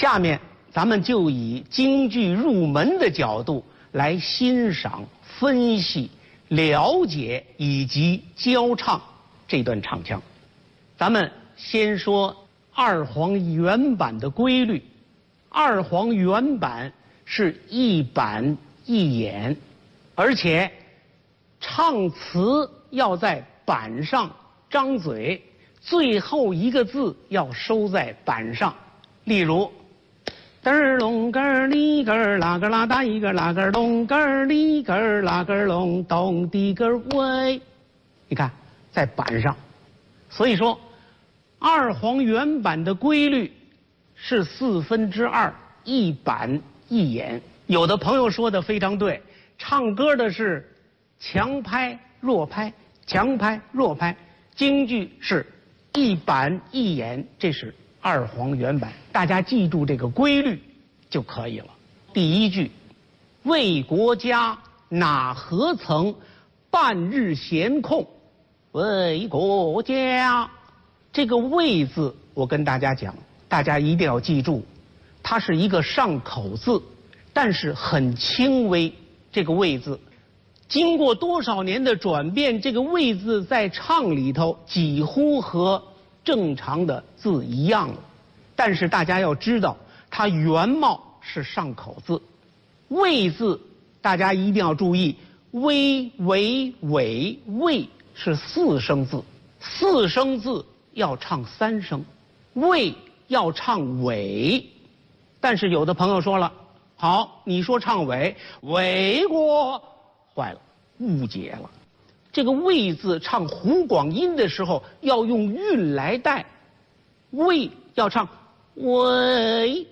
下面咱们就以京剧入门的角度来欣赏、分析、了解以及教唱这段唱腔。咱们先说二黄原版的规律。二黄原版是一板一眼，而且唱词要在板上张嘴，最后一个字要收在板上。例如嘚儿隆个儿哩个儿啦个啦哒一个啦个儿隆个儿哩个儿啦个儿隆咚滴个儿喂，你看在板上。所以说二黄原版的规律是2/4，一板一眼。有的朋友说的非常对，唱歌的是强拍弱拍，强拍弱拍，京剧是一板一眼，这是二黄原版。大家记住这个规律就可以了。第一句，为国家哪何曾半日闲空，为国家。这个为字我跟大家讲，大家一定要记住，它是一个上口字，但是很轻微。这个为字经过多少年的转变，这个为字在唱里头几乎和正常的字一样了。但是大家要知道，它原貌是上口字。为字大家一定要注意，微为尾为是4声字，4声字要唱3声，为要唱尾。但是有的朋友说了，好，你说唱尾，为国，坏了，误解了。这个为字唱湖广音的时候要用韵来带，为要唱尾，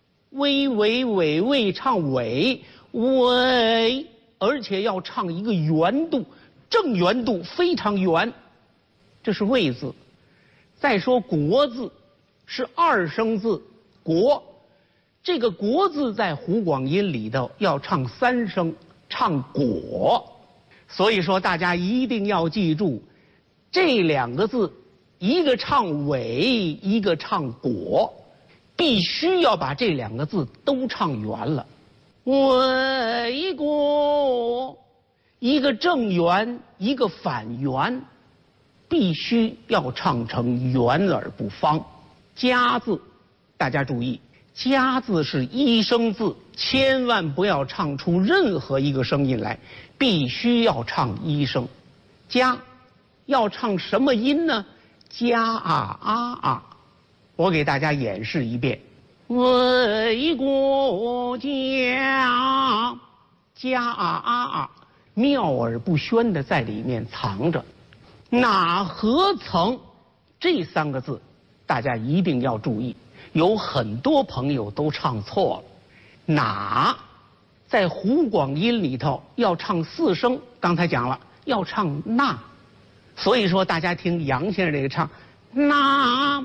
尾唱尾，尾，而且要唱一个圆度，正圆度非常圆，这是为字。再说国字是2声字，国，这个国字在湖广音里头要唱3声，唱果。所以说大家一定要记住，这2个字，一个唱尾，一个唱果，必须要把这2个字都唱圆了。为国，一个正圆，一个反圆，必须要唱成圆而不方。家字，大家注意，家字是1声字，千万不要唱出任何一个声音来，必须要唱1声。家要唱什么音呢？家啊啊啊！我给大家演示一遍。为国家，家啊啊啊，妙而不宣的在里面藏着。哪何曾，这3个字大家一定要注意，有很多朋友都唱错了。哪在湖广音里头要唱4声，刚才讲了要唱那，所以说大家听杨先生这个唱那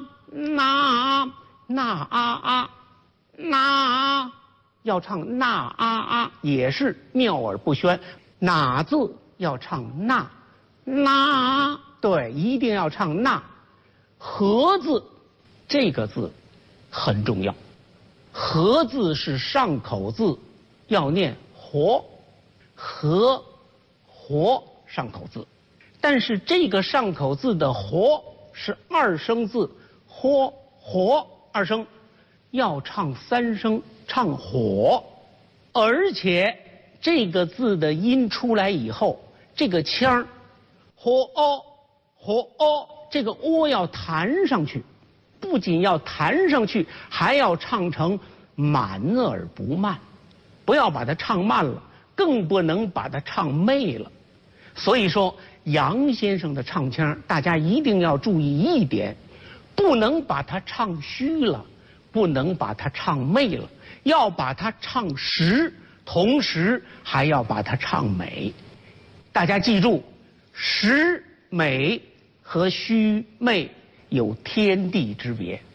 啊啊，那要唱那啊啊，也是妙而不宣。哪字要唱那，对，一定要唱那。和字这个字很重要，和字是上口字，要念活，和上口字。但是这个上口字的活是2声字，活2声，要唱3声，唱火。而且这个字的音出来以后，这个腔火哦，这个哦要弹上去，不仅要弹上去，还要唱成满而不慢，不要把它唱慢了，更不能把它唱媚了。所以说杨先生的唱腔大家一定要注意一点，不能把它唱虚了，不能把它唱媚了，要把它唱实，同时还要把它唱美。大家记住，实美和虚媚有天地之别。